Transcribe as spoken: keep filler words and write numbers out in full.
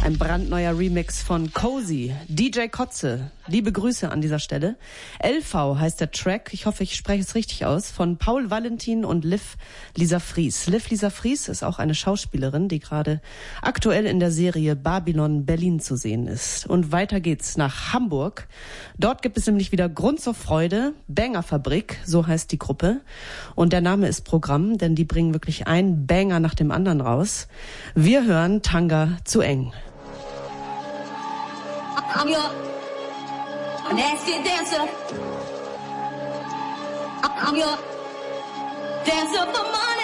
Ein brandneuer Remix von Cozy, D J Kotze. Liebe Grüße an dieser Stelle. L V heißt der Track, ich hoffe, ich spreche es richtig aus, von Paul Valentin und Liv Lisa Fries. Liv Lisa Fries ist auch eine Schauspielerin, die gerade aktuell in der Serie Babylon Berlin zu sehen ist. Und weiter geht's nach Hamburg. Dort gibt es nämlich wieder Grund zur Freude, Banger-Fabrik, so heißt die Gruppe. Und der Name ist Programm, denn die bringen wirklich einen Banger nach dem anderen raus. Wir hören Tanga zu eng. I'm your nasty dancer. I'm your dancer for money.